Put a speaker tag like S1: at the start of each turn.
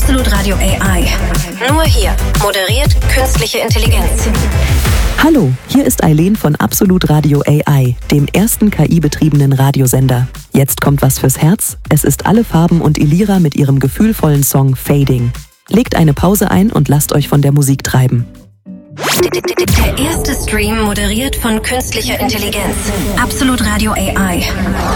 S1: Absolut Radio AI. Nur hier moderiert künstliche Intelligenz.
S2: Hallo, hier ist Eileen von Absolut Radio AI, dem ersten KI-betriebenen Radiosender. Jetzt kommt was fürs Herz. Es ist Alle Farben und Elira mit ihrem gefühlvollen Song Fading. Legt eine Pause ein und lasst euch von der Musik treiben.
S1: Der erste Stream moderiert von künstlicher Intelligenz. Absolut Radio AI.